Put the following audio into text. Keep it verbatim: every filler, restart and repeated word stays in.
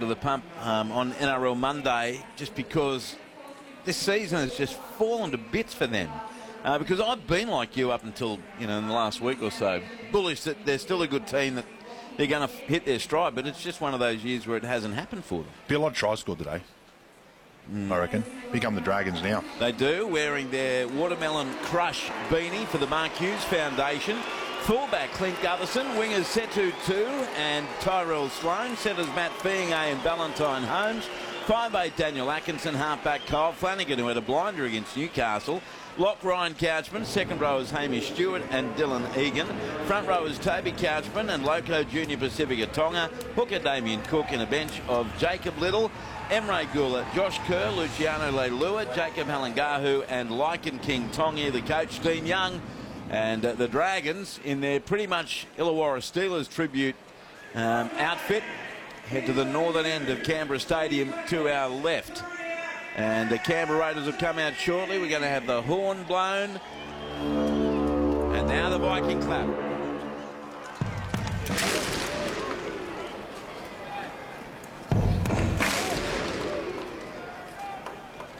to the pump um, on N R L Monday, just because this season has just fallen to bits for them. Uh, because I've been like you up until, you know, in the last week or so, bullish that they're still a good team, that they're going to hit their stride, but it's just one of those years where it hasn't happened for them. Be a lot of tries scored today, mm. I reckon. Become the Dragons now. They do, wearing their Watermelon Crush beanie for the Mark Hughes Foundation. Fullback Clint Gutherson, wingers Setu Tu and Tyrell Sloan, setters Matt Fienge and Valentine Holmes, five eight Daniel Atkinson, halfback Kyle Flanagan, who had a blinder against Newcastle. Lock Ryan Couchman, second rowers Hamish Stewart and Dylan Egan. Front rowers Toby Couchman and Loco Junior Pacifica Tonga. Hooker Damien Cook in a bench of Jacob Little, Emre Gula, Josh Kerr, Luciano Leilua, Jacob Halangahu and Lycan King Tongi, the coach Dean Young. And uh, the Dragons, in their pretty much Illawarra Steelers tribute um, outfit, head to the northern end of Canberra Stadium to our left. And the Canberra Raiders will come out shortly. We're going to have the horn blown. And now the Viking clap.